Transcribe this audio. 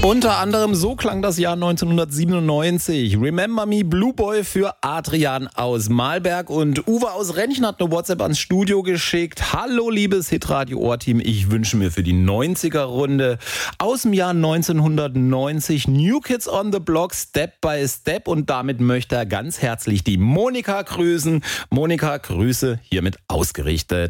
Unter anderem so klang das Jahr 1997. Remember Me, Blue Boy für Adrian aus Malberg, und Uwe aus Renchen hat eine WhatsApp ans Studio geschickt. Hallo liebes Hitradio-Ohr-Team, ich wünsche mir für die 90er-Runde aus dem Jahr 1990 New Kids on the Block, Step by Step, und damit möchte er ganz herzlich die Monika grüßen. Monika, Grüße hiermit ausgerichtet.